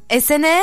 SNR.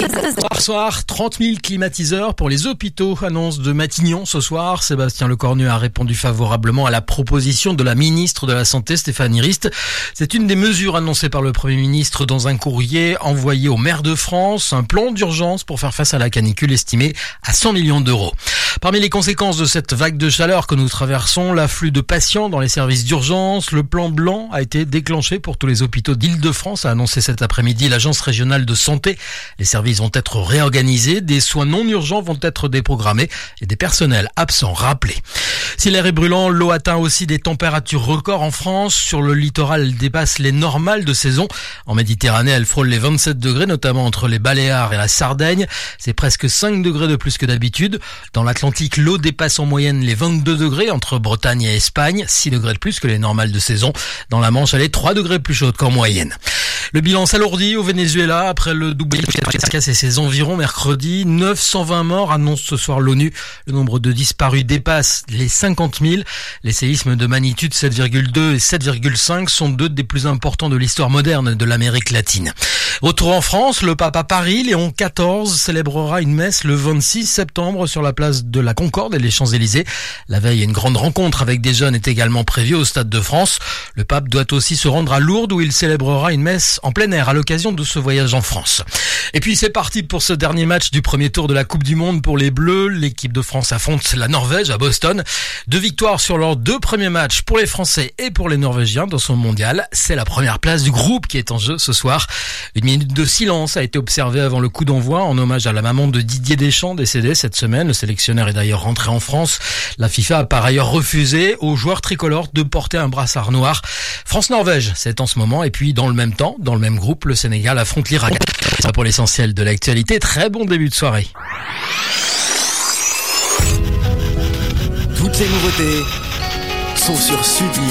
Soir, 30 000 climatiseurs pour les hôpitaux, annonce de Matignon ce soir. Sébastien Lecornu a répondu favorablement à la proposition de la ministre de la Santé, Stéphanie Rist. C'est une des mesures annoncées par le Premier ministre dans un courrier envoyé aux maires de France, un plan d'urgence pour faire face à la canicule estimé à 100 millions d'euros. Parmi les conséquences de cette vague de chaleur que nous traversons, l'afflux de patients dans les services d'urgence. Le plan blanc a été déclenché pour tous les hôpitaux d'Île-de-France, a annoncé cet après-midi l'Agence régionale de santé. Les services vont être réorganisés, des soins non urgents vont être déprogrammés et des personnels absents rappelés. Si l'air est brûlant, l'eau atteint aussi des températures records en France. Sur le littoral, elle dépasse les normales de saison. En Méditerranée, elle frôle les 27 degrés, notamment entre les Baléares et la Sardaigne. C'est presque 5 degrés de plus que d'habitude. Dans l'Atlantique, l'eau dépasse en moyenne les 22 degrés entre Bretagne et Espagne, 6 degrés de plus que les normales de saison. Dans la Manche, elle est 3 degrés plus chaude qu'en moyenne. Le bilan s'alourdit au Venezuela après le double et ses environs mercredi. 920 morts, annonce ce soir l'ONU. Le nombre de disparus dépasse les 50 000. Les séismes de magnitude 7,2 et 7,5 sont deux des plus importants de l'histoire moderne de l'Amérique latine. Retour en France, le pape à Paris, Léon XIV célébrera une messe le 26 septembre sur la place de la Concorde et les Champs-Élysées. La veille, une grande rencontre avec des jeunes est également prévue au Stade de France. Le pape doit aussi se rendre à Lourdes où il célébrera une messe en plein air à l'occasion de ce voyage en France. Et puis c'est parti pour ce dernier match du premier tour de la Coupe du Monde pour les Bleus. L'équipe de France affronte la Norvège à Boston. 2 victoires sur leurs 2 premiers matchs pour les Français et pour les Norvégiens dans son mondial. C'est la première place du groupe qui est en jeu ce soir. Une minute de silence a été observée avant le coup d'envoi en hommage à la maman de Didier Deschamps décédé cette semaine. Le sélectionneur est d'ailleurs rentré en France. La FIFA a par ailleurs refusé aux joueurs tricolores de porter un brassard noir. France-Norvège, c'est en ce moment. Et puis dans le même temps, dans le même groupe, le Sénégal affronte l'Irak. Ça pour l'essentiel de l'actualité. Très bon début de soirée. Toutes les nouveautés sont sur Sudi.